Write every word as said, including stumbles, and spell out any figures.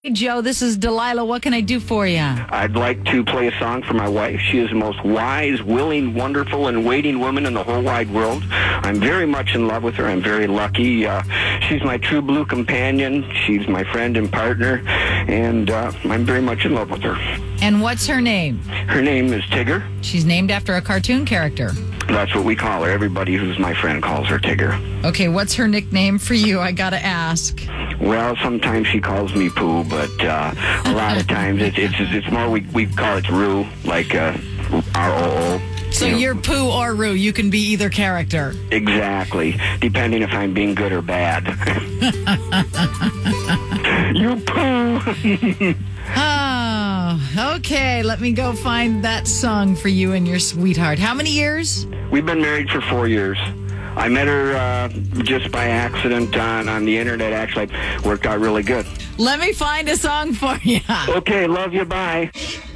Hey, Joe, this is Delilah. What can I do for you? I'd like to play a song for my wife. She is the most wise, willing, wonderful, and waiting woman in the whole wide world. I'm very much in love with her. I'm very lucky. Uh, she's my true blue companion. She's my friend and partner, and uh, I'm very much in love with her. And what's her name? Her name is Tigger. She's named after a cartoon character. That's what we call her. Everybody who's my friend calls her Tigger. Okay, what's her nickname for you? I gotta ask. Well, sometimes she calls me Pooh, but uh, a lot of times it's it's it's more we we call it Roo, like uh, R O O. So you know, you're Pooh or Roo. You can be either character. Exactly, depending if I'm being good or bad. You Pooh. Oh, okay. Let me go find that song for you and your sweetheart. How many years? We've been married for four years. I met her uh, just by accident on, on the internet. Actually, worked out really good. Let me find a song for you. Okay, love you. Bye.